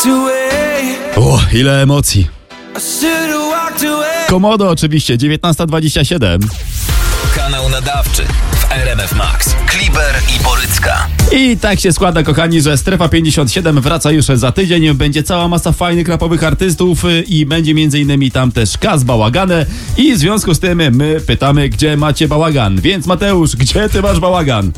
O, ile emocji. Komodo oczywiście, 19:27. Kanał nadawczy w RMF Max. Kliber i Borycka. I tak się składa, kochani, że Strefa 57 wraca już za tydzień. Będzie cała masa fajnych rapowych artystów i będzie m.in. tam też Kaz Bałagane. I w związku z tym my pytamy, gdzie macie bałagan. Więc Mateusz, gdzie ty masz bałagan?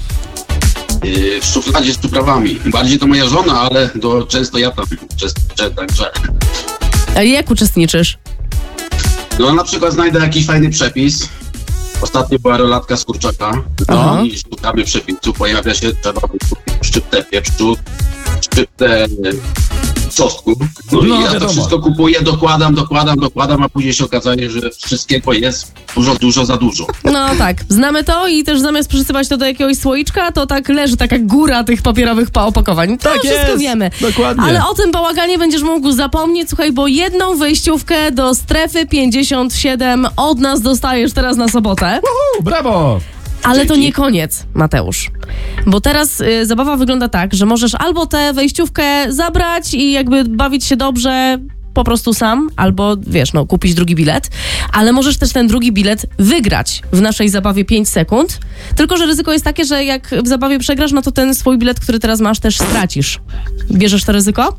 W szufladzie z przyprawami. Bardziej to moja żona, ale często ja tam uczestniczę, także... A jak uczestniczysz? No na przykład znajdę jakiś fajny przepis. Ostatnio była roladka z kurczaka. I szukamy przepisu. Pojawia się, trzeba kupić szczyptę pieprzu, szczyptę czosnku. No i ja wiadomo. to wszystko kupuję, dokładam, a później się okazuje, że wszystkiego jest dużo za dużo. No tak, znamy to i też zamiast przysypać to do jakiegoś słoiczka, to tak leży taka góra tych papierowych opakowań. To Tak wszystko jest, wiemy. dokładnie. Ale o tym bałaganie będziesz mógł zapomnieć, słuchaj, bo jedną wejściówkę do Strefy 57 od nas dostajesz teraz na sobotę. Brawo! Ale to Dzięki. nie koniec, Mateusz. Bo teraz zabawa wygląda tak, że możesz albo tę wejściówkę zabrać i jakby bawić się dobrze po prostu sam, albo wiesz, no kupić drugi bilet, ale możesz też ten drugi bilet wygrać w naszej zabawie 5 sekund. Tylko że ryzyko jest takie, że jak w zabawie przegrasz, no to ten swój bilet, który teraz masz, też stracisz. Bierzesz to ryzyko?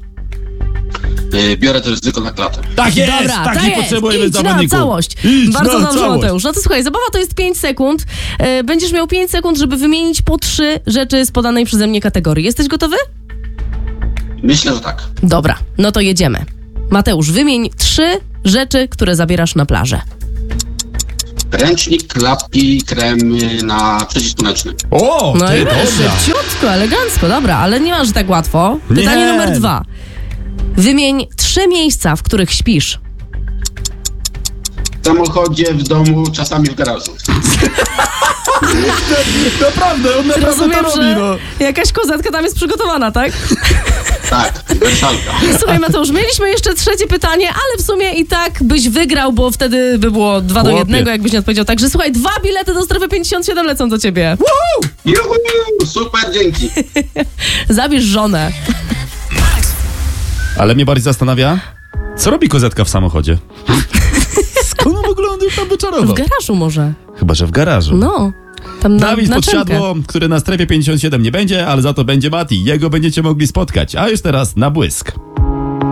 Biorę to ryzyko na klatę. Tak jest! Dobra, Takich tak jest. potrzebujemy Idź na zawodników. całość. Idź Bardzo na dobrze, całość. Mateusz. No to słuchaj, zabawa to jest 5 sekund. Będziesz miał 5 sekund, żeby wymienić po 3 rzeczy z podanej przeze mnie kategorii. Jesteś gotowy? Myślę, że tak. Dobra, no to jedziemy. Mateusz, wymień 3 rzeczy, które zabierasz na plażę. Ręcznik, klapki, krem na przeciwsłoneczny. O, No ty, i dobra. szybciutko, elegancko, dobra, ale nie masz tak łatwo. Pytanie Nie. numer 2. Wymień 3 miejsca, w których śpisz. W samochodzie, w domu, czasami w garażu. Naprawdę, on naprawdę Rozumiem, to robi, że no. jakaś kozetka tam jest przygotowana, tak? Tak, wersalka. Słuchaj, Mateusz, mieliśmy jeszcze trzecie pytanie, ale w sumie i tak byś wygrał, bo wtedy by było 2-1, jakbyś nie odpowiedział. Także słuchaj, 2 bilety do Strefy 57 lecą do ciebie. Juhu, super, dzięki. Zabierz żonę. Ale mnie bardziej zastanawia, co robi kozetka w samochodzie? Skąd on w ogóle on tam W wyczarował? garażu może. Chyba, że w garażu. No. Tam Dawid na czemkę. Podsiadło, który na Strefie 57 nie będzie, ale za to będzie Mati. Jego będziecie mogli spotkać. A już teraz na błysk.